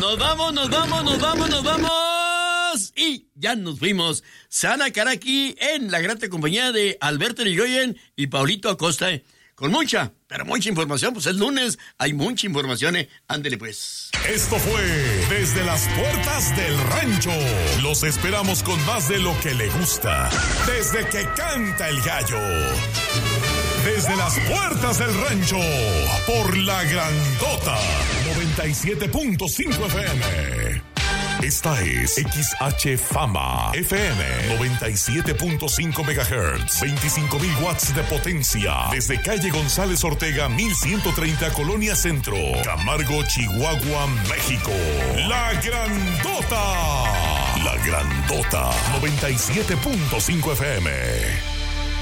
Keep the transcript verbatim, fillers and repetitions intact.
Nos vamos, nos vamos, nos vamos, nos vamos. Y ya nos fuimos. Sana Karaki en la grata compañía de Alberto Irigoyen y Paulito Acosta. Con mucha, pero mucha información, pues es lunes, hay mucha información, ¿eh? Ándele pues. Esto fue Desde las Puertas del Rancho. Los esperamos con más de lo que le gusta. Desde que canta el gallo. Desde las Puertas del Rancho, por la Grandota, noventa y siete punto cinco F M. Esta es X H Fama F M noventa y siete punto cinco megahertz, veinticinco mil watts de potencia, desde calle González Ortega mil ciento treinta, Colonia Centro, Camargo, Chihuahua, México. La Grandota, La Grandota, noventa y siete punto cinco F M.